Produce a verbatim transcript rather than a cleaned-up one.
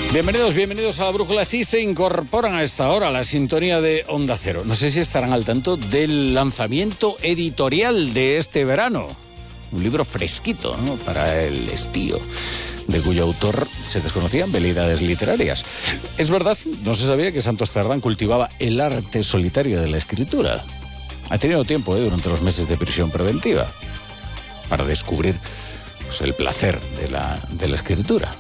Bienvenidos, bienvenidos a la Brújula. Sí se incorporan a esta hora a la sintonía de Onda Cero. No sé si estarán al tanto del lanzamiento editorial de este verano. Un libro fresquito, ¿no?, para el estío, de cuyo autor se desconocían veleidades literarias. Es verdad, no se sabía que Santos Cerdán cultivaba el arte solitario de la escritura. Ha tenido tiempo, ¿eh?, durante los meses de prisión preventiva para descubrir, pues, el placer de la, de la escritura.